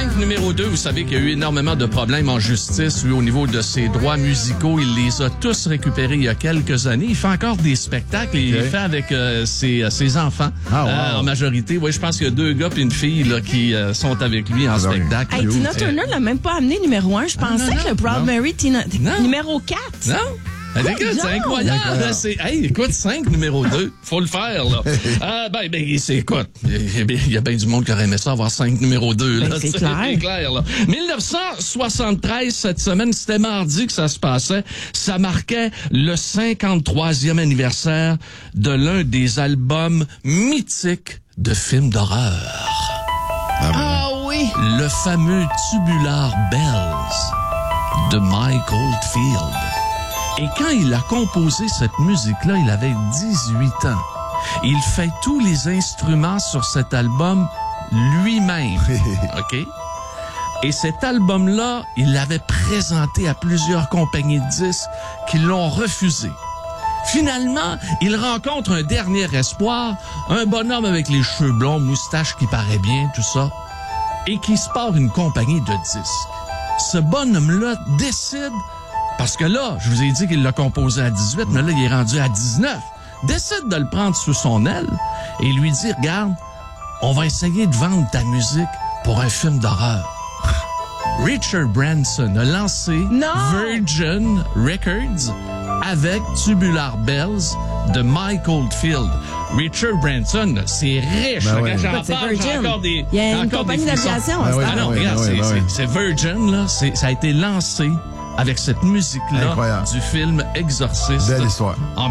5 numéro 2, vous savez qu'il y a eu énormément de problèmes en justice, lui, au niveau de ses droits musicaux. Il les a tous récupérés il y a quelques années. Il fait encore des spectacles et il fait avec ses enfants en majorité. Oui, je pense qu'il y a 2 gars et une fille là, qui sont avec lui en spectacle. Hey, Tina Turner l'a même pas amené numéro 1. Je pensais que le Proud Mary, numéro 4. Non. Écoute, c'est incroyable. Écoute, 5 numéro 2. Faut le faire, là. Écoute, il y a bien du monde qui aurait aimé ça avoir 5 numéro 2, là. C'est clair, là. 1973, cette semaine, c'était mardi que ça se passait. Ça marquait le 53e anniversaire de l'un des albums mythiques de films d'horreur. Ah oui! Le fameux Tubular Bells de Mike Oldfield. Et quand il a composé cette musique-là, il avait 18 ans. Il fait tous les instruments sur cet album lui-même. OK? Et cet album-là, il l'avait présenté à plusieurs compagnies de disques qui l'ont refusé. Finalement, il rencontre un dernier espoir, un bonhomme avec les cheveux blonds, moustache qui paraît bien, tout ça, et qui se part une compagnie de disques. Ce bonhomme-là décide, parce que là, je vous ai dit qu'il l'a composé à 18, mais là, il est rendu à 19, décide de le prendre sous son aile et lui dit, regarde, on va essayer de vendre ta musique pour un film d'horreur. Richard Branson a lancé Virgin Records avec Tubular Bells de Mike Oldfield. Richard Branson, c'est riche. J'en parle, j'ai encore des... Il y a une compagnie d'aviation. C'est Virgin, là. Ça a été lancé avec cette musique-là du film Exorcist. Belle histoire. En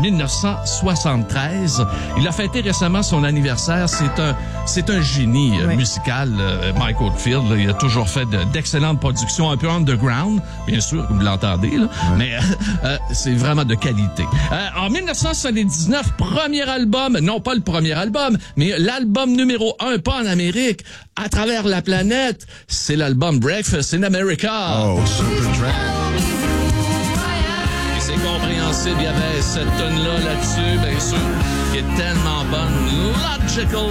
1973. Il a fêté récemment son anniversaire. C'est un génie musical, Mike Oldfield. Là. Il a toujours fait d'excellentes productions, un peu underground, bien sûr, vous l'entendez, là. Mais c'est vraiment de qualité. En 1979, premier album, non pas le premier album, mais l'album numéro 1, pas en Amérique, à travers la planète, c'est l'album Breakfast in America. Oh, Supertramp. Et c'est compréhensible, il y avait cette tonne-là là-dessus, bien sûr, qui est tellement bonne. Logical.